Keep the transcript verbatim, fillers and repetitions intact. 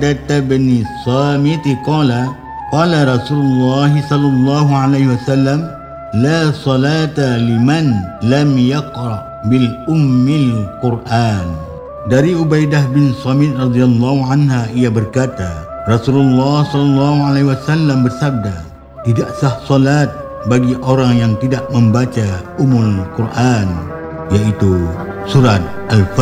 bin Samit qala qala Rasulullah sallallahu alaihi wasallam la salata liman lam yaqra bil ummil Quran. Dari Ubaidah bin Samit radhiyallahu anha, ia berkata, Rasulullah sallallahu alaihi wasallam bersabda, tidak sah solat bagi orang yang tidak membaca Ummul Quran, iaitu surat Al-Fatihah.